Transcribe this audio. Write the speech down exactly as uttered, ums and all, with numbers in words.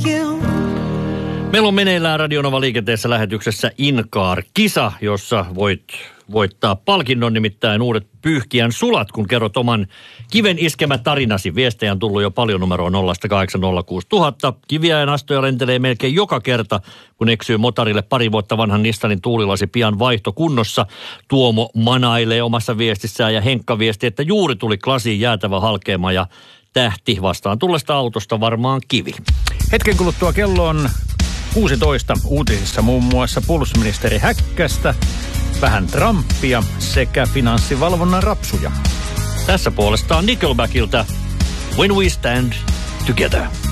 you. Meillä on meneillään Radionova liikenteessä lähetyksessä Inkaar-kisa, jossa voit voittaa palkinnon, nimittäin uudet pyyhkiän sulat, kun kerrot oman kiven iskemä tarinasi. Viestejä on tullut jo paljon numeroon nolla kahdeksan nolla kuusi nolla nolla nolla. Kiviä ja nastoja lentelee melkein joka kerta, kun eksyy motarille pari vuotta vanhan Nissanin tuulilasi pian vaihtokunnossa. Tuomo manailee omassa viestissään ja Henkka viesti, että juuri tuli klasiin jäätävä halkeama ja tähti vastaan tullesta autosta varmaan kivi. Hetken kuluttua kello on kuusitoista. Uutisissa muun muassa puolustusministeri Häkkästä, vähän Trumpia sekä finanssivalvonnan rapsuja. Tässä puolestaan Nickelbackilta When We Stand Together.